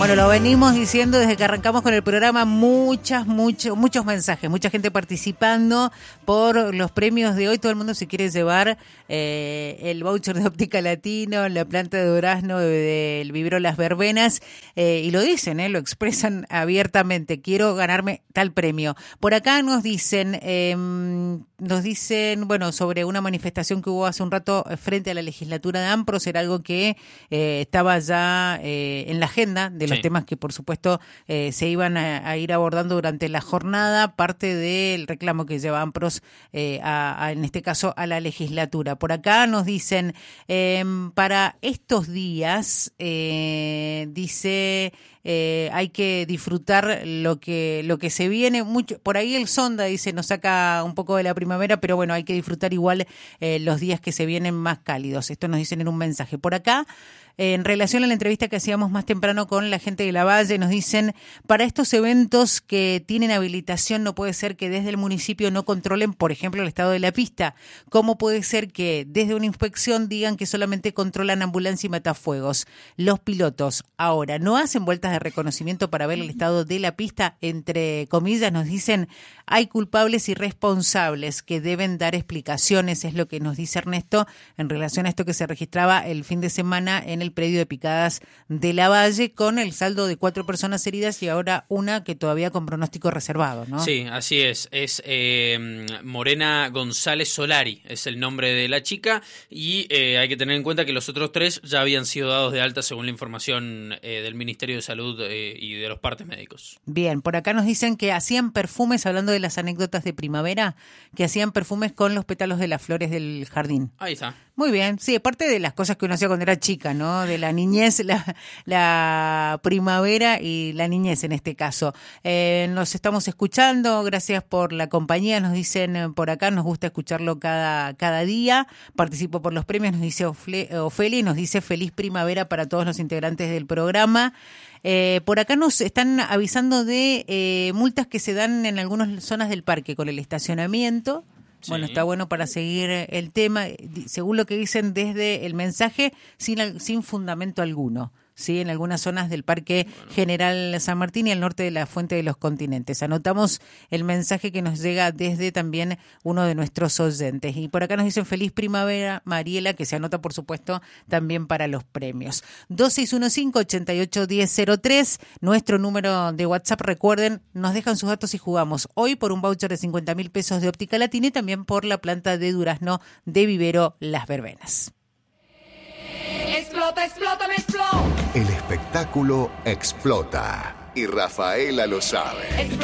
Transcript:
Bueno, lo venimos diciendo desde que arrancamos con el programa, muchos mensajes, mucha gente participando por los premios de hoy. Todo el mundo se quiere llevar el voucher de Óptica Latino, la planta de durazno del vivero Las Verbenas, y lo dicen, lo expresan abiertamente, quiero ganarme tal premio. Por acá nos dicen, bueno, sobre una manifestación que hubo hace un rato frente a la legislatura de Ampros, era algo que estaba ya en la agenda de los temas que, por supuesto, se iban a ir abordando durante la jornada, parte del reclamo que lleva Ampros, en este caso, a la legislatura. Por acá nos dicen, para estos días, dice... hay que disfrutar lo que se viene. Mucho, por ahí el Sonda dice, nos saca un poco de la primavera, pero bueno, hay que disfrutar igual los días que se vienen más cálidos. Esto nos dicen en un mensaje. Por acá, en relación a la entrevista que hacíamos más temprano con la gente de Lavalle, nos dicen, para estos eventos que tienen habilitación no puede ser que desde el municipio no controlen, por ejemplo, el estado de la pista. ¿Cómo puede ser que desde una inspección digan que solamente controlan ambulancia y matafuegos? Los pilotos ahora no hacen vueltas de reconocimiento para ver el estado de la pista. Entre comillas nos dicen, hay culpables y responsables que deben dar explicaciones, es lo que nos dice Ernesto en relación a esto que se registraba el fin de semana en el predio de Picadas de Lavalle, con el saldo de 4 personas heridas y ahora una que todavía con pronóstico reservado, ¿no? Sí, así es Morena González Solari, es el nombre de la chica, y hay que tener en cuenta que los otros 3 ya habían sido dados de alta según la información del Ministerio de Salud y de los partes médicos. Bien, por acá nos dicen que hacían perfumes, hablando de las anécdotas de primavera, que hacían perfumes con los pétalos de las flores del jardín. Ahí está. Muy bien, sí, aparte de las cosas que uno hacía cuando era chica, ¿no? De la niñez, la primavera y la niñez en este caso. Nos estamos escuchando, gracias por la compañía, nos dicen por acá, nos gusta escucharlo cada día. Participo por los premios, nos dice Ofelia, y nos dice feliz primavera para todos los integrantes del programa. Por acá nos están avisando de multas que se dan en algunas zonas del parque con el estacionamiento. Sí. Bueno, está bueno para seguir el tema, según lo que dicen desde el mensaje, sin fundamento alguno. Sí, en algunas zonas del Parque General San Martín y al norte de la Fuente de los Continentes. Anotamos el mensaje que nos llega desde también uno de nuestros oyentes. Y por acá nos dicen feliz primavera, Mariela, que se anota, por supuesto, también para los premios. 2615-881003, nuestro número de WhatsApp. Recuerden, nos dejan sus datos y jugamos hoy por un voucher de 50.000 pesos de Óptica Latina y también por la planta de durazno de vivero Las Verbenas. Explota, explota, me explota. El espectáculo explota y Rafaela lo sabe.